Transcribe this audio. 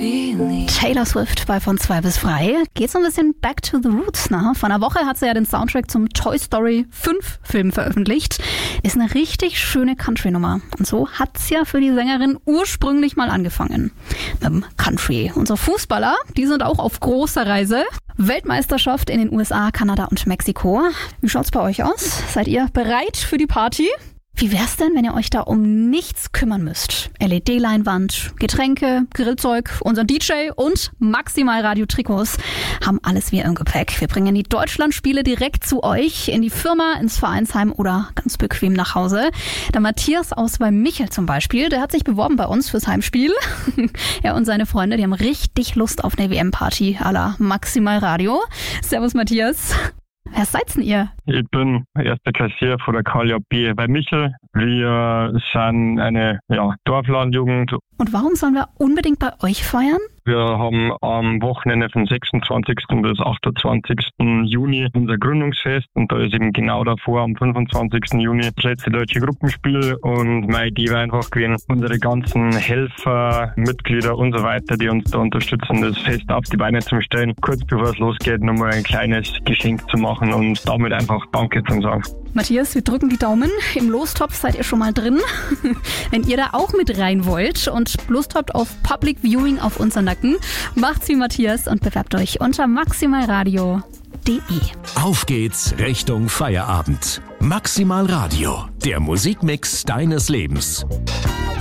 Taylor Swift bei von 2 bis frei. Geht so ein bisschen back to the roots, ne? Vor einer Woche hat sie ja den Soundtrack zum Toy Story 5 Film veröffentlicht. Ist eine richtig schöne Country-Nummer. Und so hat's ja für die Sängerin ursprünglich mal angefangen. Country. Unsere Fußballer, die sind auch auf großer Reise. Weltmeisterschaft in den USA, Kanada und Mexiko. Wie schaut's bei euch aus? Seid ihr bereit für die Party? Wie wär's denn, wenn ihr euch da um nichts kümmern müsst? LED-Leinwand, Getränke, Grillzeug, unseren DJ und Maximal Radio-Trikots haben alles wir im Gepäck. Wir bringen die Deutschlandspiele direkt zu euch, in die Firma, ins Vereinsheim oder ganz bequem nach Hause. Der Matthias aus bei Michel zum Beispiel, der hat sich beworben bei uns fürs Heimspiel. Er und seine Freunde, die haben richtig Lust auf eine WM-Party à la Maximal Radio. Servus Matthias. Wer seid denn ihr? Ich bin erster Kassier von der KLJB bei Michel. Wir sind eine Dorflandjugend. Und warum sollen wir unbedingt bei euch feiern? Wir haben am Wochenende vom 26. bis 28. Juni unser Gründungsfest und da ist eben genau davor am 25. Juni das letzte deutsche Gruppenspiel und meine Idee war einfach gewesen, unsere ganzen Helfer, Mitglieder und so weiter, die uns da unterstützen, das Fest auf die Beine zu stellen, kurz bevor es losgeht, nochmal ein kleines Geschenk zu machen und damit einfach Danke zu sagen. Matthias, wir drücken die Daumen. Im Lostopf seid ihr schon mal drin. Wenn ihr da auch mit rein wollt und Lust habt auf Public Viewing auf unseren Nacken, macht's wie Matthias und bewerbt euch unter maximalradio.de. Auf geht's Richtung Feierabend. Maximal Radio, der Musikmix deines Lebens.